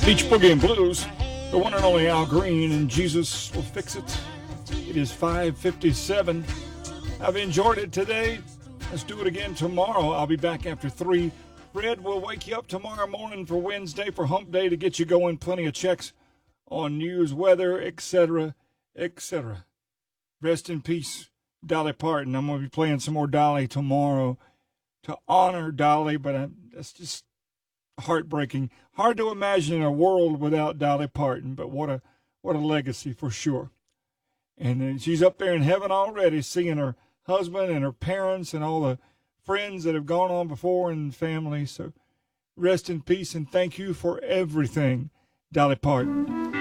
Beach Boogie and Blues, the one and only Al Green, and Jesus Will Fix It. It is 5:57. I've enjoyed it today. Let's do it again tomorrow. I'll be back after 3. Fred will wake you up tomorrow morning for Wednesday for Hump Day to get you going. Plenty of checks on news, weather, etc., etc. Rest in peace, Dolly Parton. I'm going to be playing some more Dolly tomorrow to honor Dolly, but that's just heartbreaking. Hard to imagine a world without Dolly Parton, but what a legacy for sure. And she's up there in heaven already, seeing her husband and her parents and all the friends that have gone on before and family. So rest in peace and thank you for everything, Dolly Parton.